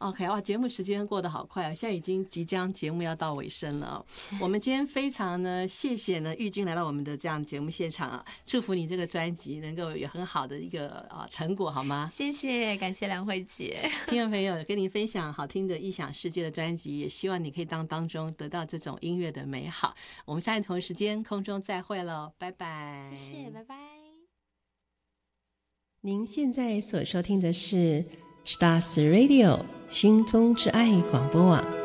OK， 哇，节目时间过得好快啊！现在已经即将节目要到尾声了哦。我们今天非常呢，谢谢呢玉君来到我们的这样节目现场啊，祝福你这个专辑能够有很好的一个成果，好吗？ 谢谢，感谢梁慧姐。 听众朋友，跟您分享好听的异想世界的专辑，也希望你可以当中得到这种音乐的美好。我们下一同一时间空中再会了，拜拜。 谢谢，拜拜。 您现在所收听的是 Stars Radio 心中之爱广播网。